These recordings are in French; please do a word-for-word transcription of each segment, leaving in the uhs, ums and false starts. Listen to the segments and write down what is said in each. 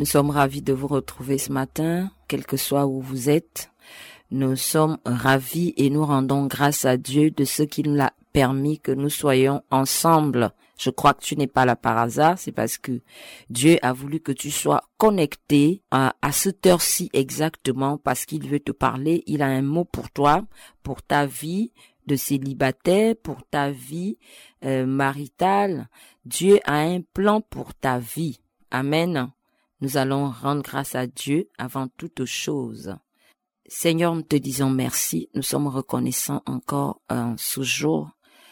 Nous sommes ravis de vous retrouver ce matin, quel que soit où vous êtes. Nous sommes ravis et nous rendons grâce à Dieu de ce qu'il nous a permis que nous soyons ensemble. Je crois que tu n'es pas là par hasard, c'est parce que Dieu a voulu que tu sois connecté à, à cette heure-ci exactement, parce qu'il veut te parler. Il a un mot pour toi, pour ta vie de célibataire, pour ta vie euh, maritale. Dieu a un plan pour ta vie. Amen. Nous allons rendre grâce à Dieu avant toute chose. Seigneur, nous te disons merci. Nous sommes reconnaissants encore en ce jour.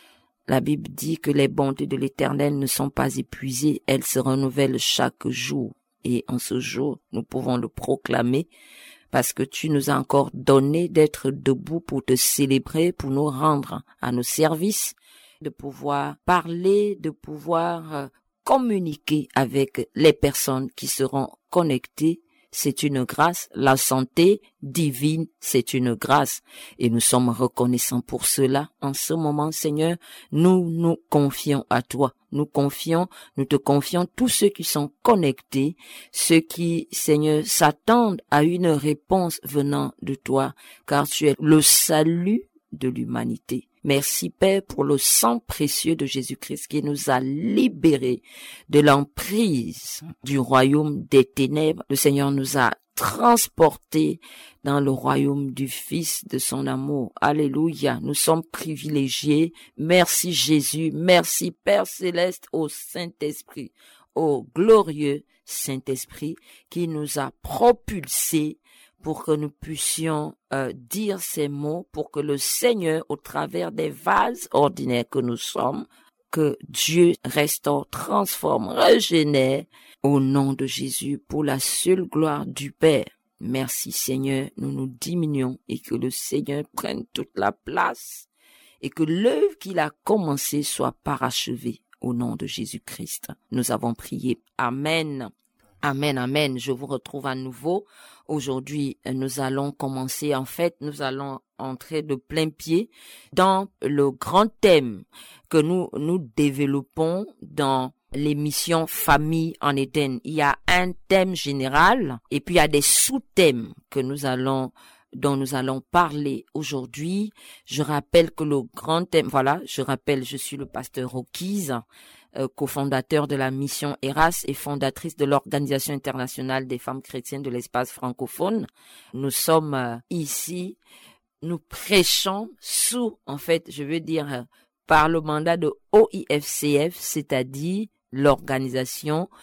La Bible dit que les bontés de l'Éternel ne sont pas épuisées. Elles se renouvellent chaque jour. Et en ce jour, nous pouvons le proclamer parce que tu nous as encore donné d'être debout pour te célébrer, pour nous rendre à nos services, de pouvoir parler, de pouvoir communiquer avec les personnes qui seront connectées. C'est une grâce. La santé divine, c'est une grâce. Et nous sommes reconnaissants pour cela. En ce moment, Seigneur, nous nous confions à toi. Nous confions, nous te confions tous ceux qui sont connectés, ceux qui, Seigneur, s'attendent à une réponse venant de toi, car tu es le salut de l'humanité. Merci Père pour le sang précieux de Jésus-Christ qui nous a libérés de l'emprise du royaume des ténèbres. Le Seigneur nous a transportés dans le royaume du Fils de son amour. Alléluia, nous sommes privilégiés. Merci Jésus, merci Père Céleste, au Saint-Esprit, au glorieux Saint-Esprit qui nous a propulsés pour que nous puissions euh, dire ces mots, pour que le Seigneur, au travers des vases ordinaires que nous sommes, que Dieu restaure, transforme, régénère, au nom de Jésus, pour la seule gloire du Père. Merci Seigneur, nous nous diminuons et que le Seigneur prenne toute la place et que l'œuvre qu'il a commencée soit parachevée au nom de Jésus-Christ. Nous avons prié. Amen. Amen, amen. Je vous retrouve à nouveau. Aujourd'hui, nous allons commencer, en fait, nous allons entrer de plein pied dans le grand thème que nous, nous développons dans l'émission Famille en Éden. Il y a un thème général et puis il y a des sous-thèmes que nous allons dont nous allons parler aujourd'hui. Je rappelle que le grand thème, voilà, je rappelle, je suis le pasteur Rocky's, Euh, cofondateur de la mission Eras et fondatrice de l'Organisation internationale des femmes chrétiennes de l'espace francophone. Nous sommes euh, ici, nous prêchons sous, en fait, je veux dire, euh, par le mandat de O I F C F, c'est-à-dire l'Organisation